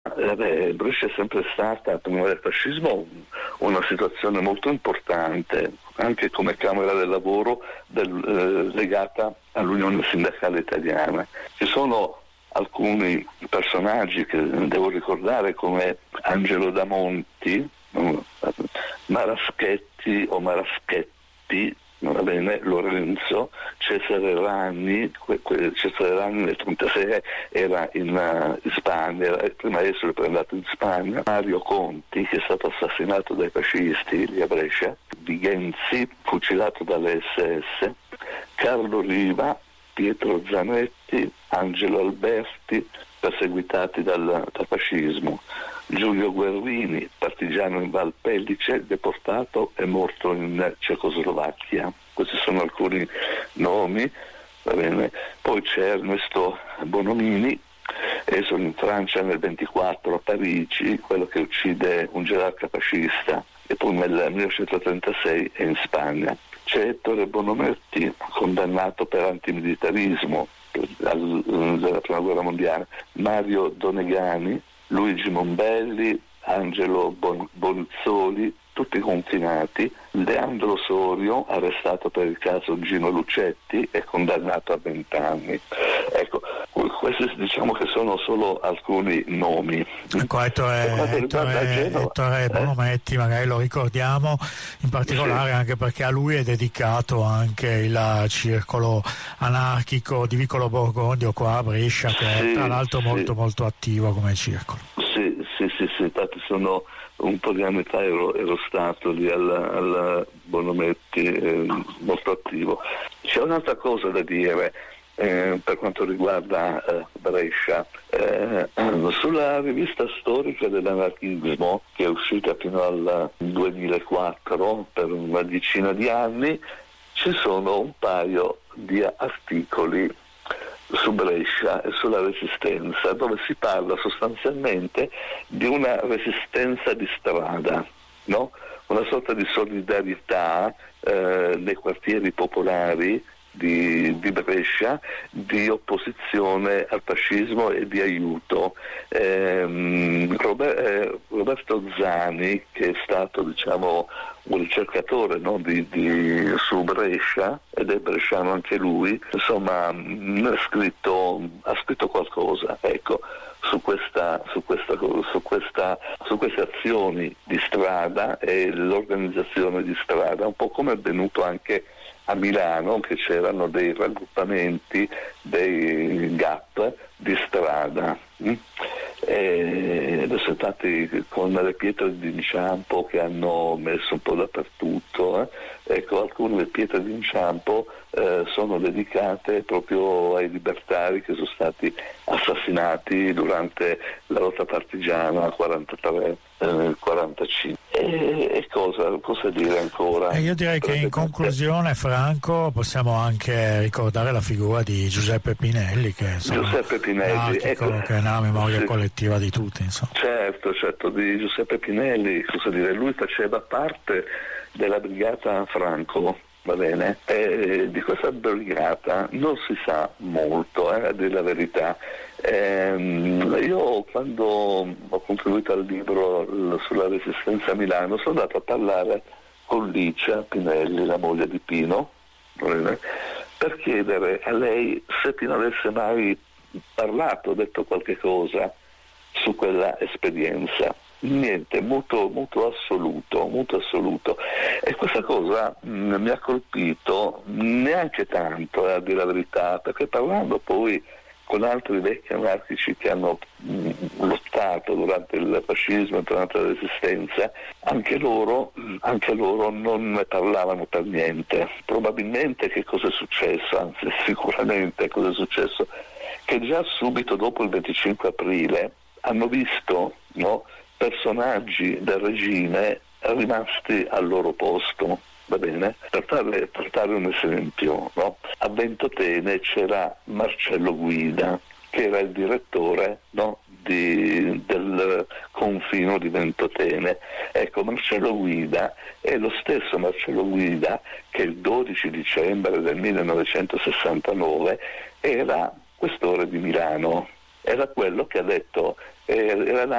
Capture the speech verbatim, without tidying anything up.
Eh beh, Brescia è sempre stata, prima del fascismo, una situazione molto importante, anche come Camera del Lavoro del, eh, legata all'Unione Sindacale Italiana. Ci sono alcuni personaggi che devo ricordare, come Angelo Damonti, Maraschetti o Maraschetti, va bene, Lorenzo, Cesare Ranni. Cesare Ranni nel trentasei era in, uh, in Spagna, era prima di essere andato in Spagna. Mario Conti, che è stato assassinato dai fascisti lì a Brescia, Vigenzi, fucilato dalle S S, Carlo Riva, Pietro Zanetti, Angelo Alberti, perseguitati dal, dal fascismo, Giulio Guerrini, partigiano in Val Pellice, deportato e morto in Cecoslovacchia. Questi sono alcuni nomi, va bene. Poi c'è Ernesto Bonomini, esodo in Francia nel ventiquattro a Parigi, quello che uccide un gerarca fascista, e poi nel millenovecentotrentasei è in Spagna. C'è Ettore Bonomerti, condannato per antimilitarismo della prima guerra mondiale, Mario Donegani, Luigi Mombelli, Angelo Bon- Bonzoli, tutti confinati, Leandro Sorio, arrestato per il caso Gino Lucetti e condannato a vent'anni. Ecco, questi diciamo che sono solo alcuni nomi. Ecco, Ettore, Ettore, Ettore Bonometti, eh? magari lo ricordiamo in particolare sì. anche perché a lui è dedicato anche il circolo anarchico di Vicolo Borgondio qua a Brescia, che sì, è tra l'altro sì. molto molto attivo come circolo. Sì, sì, sì, sì, infatti sono un po' di anni fa ero, ero stato lì al, al Bonometti, eh, molto attivo. C'è un'altra cosa da dire eh, per quanto riguarda eh, Brescia. Eh, sulla rivista storica dell'anarchismo, che è uscita fino al duemilaquattro, per una decina di anni, ci sono un paio di articoli su Brescia e sulla resistenza, dove si parla sostanzialmente di una resistenza di strada, no? Una sorta di solidarietà eh, nei quartieri popolari di, di Brescia, di opposizione al fascismo e di aiuto. Eh, Robert, eh, Roberto Zani, che è stato diciamo un ricercatore, no, di, di, su Brescia, ed è bresciano anche lui, insomma ha scritto, ha scritto qualcosa, ecco, su questa, su questa, su questa, su queste azioni di strada e l'organizzazione di strada, un po' come è avvenuto anche a Milano, che c'erano dei raggruppamenti, dei GAP di strada. Mm? E adesso stati con le pietre d'inciampo che hanno messo un po' dappertutto, eh? Ecco, alcune delle pietre d'inciampo eh, sono dedicate proprio ai libertari che sono stati assassinati durante la lotta partigiana quarantatré quarantacinque. E, e cosa, cosa dire ancora? E io direi che in conclusione, Franco, possiamo anche ricordare la figura di Giuseppe Pinelli, che insomma, Giuseppe Pinelli, ecco, che è nella memoria sì. collettiva di tutti, insomma. Certo, certo, di Giuseppe Pinelli, cosa dire, lui faceva parte della brigata Franco, va bene? E di questa brigata non si sa molto, eh, a dire la verità. Ehm, io quando ho contribuito al libro sulla resistenza a Milano sono andato a parlare con Licia Pinelli, la moglie di Pino, per chiedere a lei se Pino avesse mai parlato, detto qualche cosa su quella esperienza. Niente, muto, muto assoluto, muto assoluto. E questa cosa mh, mi ha colpito neanche tanto, eh, a dire la verità, perché parlando poi con altri vecchi anarchici che hanno mh, lottato durante il fascismo e durante la resistenza, anche loro, anche loro non ne parlavano per niente. Probabilmente che cosa è successo, anzi sicuramente cosa è successo, che già subito dopo il venticinque aprile hanno visto, no, personaggi del regime rimasti al loro posto, va bene? Per fare, per fare un esempio, no? A Ventotene c'era Marcello Guida, che era il direttore, no, di, del confino di Ventotene. Ecco, Marcello Guida è lo stesso Marcello Guida che il dodici dicembre del millenovecentosessantanove era questore di Milano. Era quello che ha detto, era